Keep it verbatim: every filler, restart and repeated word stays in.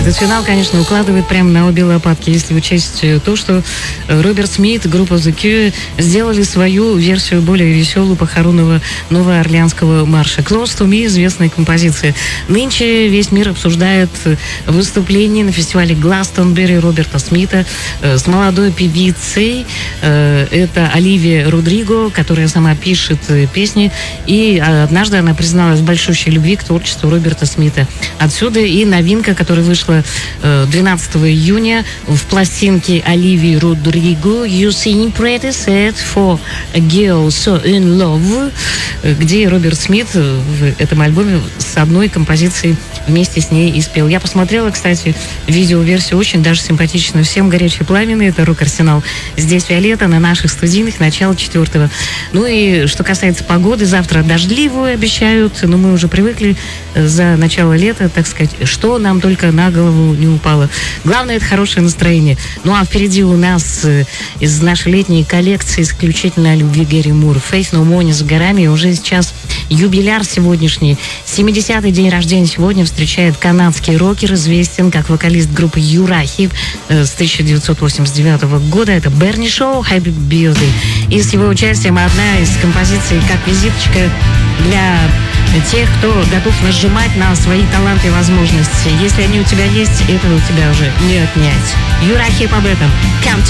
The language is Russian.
Этот финал, конечно, укладывает прямо на обе лопатки, если учесть то, что Роберт Смит, группа The Cure сделали свою версию более веселую похоронного новоорлеанского марша. Close to Me, известная композиция. Нынче весь мир обсуждает выступление на фестивале Гластонберри Роберта Смита с молодой певицей. Это Оливия Родриго, которая сама пишет песни. И однажды она призналась в большущей любви к творчеству Роберта Смита. Отсюда и новинка, которая вышла двенадцатого июня в пластинке Оливии Родриго «You Seem Pretty Sad for a Girl So In Love», где Роберт Смит в этом альбоме с одной композицией вместе с ней и спел. Я посмотрела, кстати, видеоверсию, очень даже симпатично. Всем горячий пламенный, это Рок-Арсенал. Здесь Виолетта, на наших студийных, начало четвертого. Ну и что касается погоды, завтра дождливую обещают, но мы уже привыкли за начало лета, так сказать, что нам только на голову не упало. Главное, это хорошее настроение. Ну а впереди у нас из нашей летней коллекции исключительно о любви Гэри Мур. Faith No More не за горами, и уже сейчас юбиляр сегодняшний. семидесятый день рождения сегодня встречает канадский рокер, известен как вокалист группы Юрахи с тысяча девятьсот восемьдесят девятого года. Это Берни Шоу, Happy Birthday. И с его участием одна из композиций как визиточка для тех, кто готов нажимать на свои таланты и возможности. Если они у тебя есть, это у тебя уже не отнять. Юрахи об этом. Come to